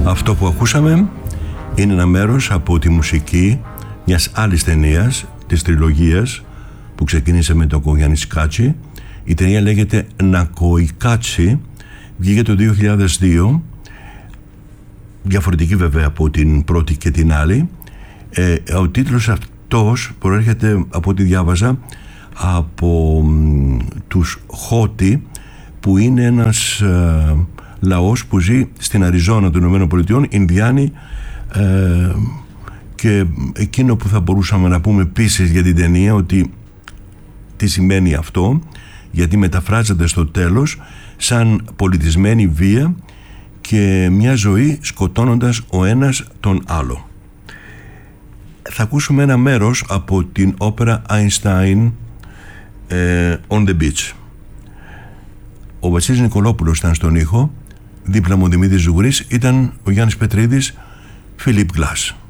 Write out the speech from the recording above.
Αυτό που ακούσαμε είναι ένα μέρος από τη μουσική μιας άλλης ταινίας, της τριλογίας που ξεκίνησε με τον Κογιάννη Σκάτσι. Η ταινία λέγεται Νακοϊκάτσι, βγήκε το 2002, διαφορετική βέβαια από την πρώτη και την άλλη. Ο τίτλος αυτός προέρχεται, από ό,τι διάβαζα, από τους Χότι, που είναι ένας λαός που ζει στην Αριζόνα των ΗΠΑ, Ινδιάνοι, και εκείνο που θα μπορούσαμε να πούμε επίσης για την ταινία, ότι τι σημαίνει αυτό, γιατί μεταφράζεται στο τέλος σαν πολιτισμένη βία και μια ζωή σκοτώνοντας ο ένας τον άλλο. Θα ακούσουμε ένα μέρος από την όπερα Einstein, On the Beach. Ο Βασίλης Νικολόπουλος ήταν στον ήχο, δίπλα μου ο Δημήτρης Ζουγρής, ήταν ο Γιάννης Πετρίδης, Philip Glass.